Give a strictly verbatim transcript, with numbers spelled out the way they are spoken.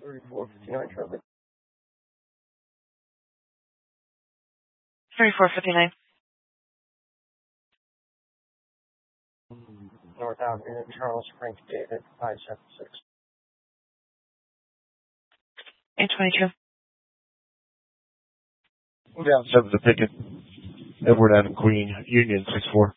thirty-four fifty-nine, Charlie. thirty-four fifty-nine. North Avenue, Charles Frank David, five seven six. eight twenty-two. Down seven to Pickett. Edward Adam Queen, Union six four.